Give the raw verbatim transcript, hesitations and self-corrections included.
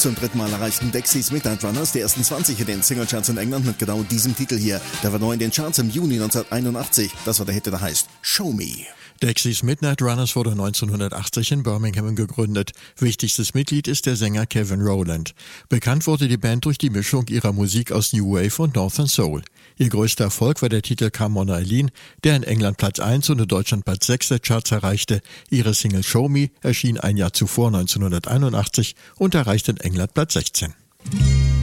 Zum dritten Mal erreichten Dexys Midnight Runners die ersten zwanzig in den Singlecharts in England mit genau diesem Titel hier. Der war neu in den Charts im Juni neunzehnhunderteinundachtzig. Das war der Hit, der heißt Show Me. Dexys Midnight Runners wurde neunzehnhundertachtzig in Birmingham gegründet. Wichtigstes Mitglied ist der Sänger Kevin Rowland. Bekannt wurde die Band durch die Mischung ihrer Musik aus New Wave und Northern Soul. Ihr größter Erfolg war der Titel Come On Eileen, der in England Platz eins und in Deutschland Platz sechs der Charts erreichte. Ihre Single Show Me erschien ein Jahr zuvor neunzehnhunderteinundachtzig und erreichte in England Platz sechzehn.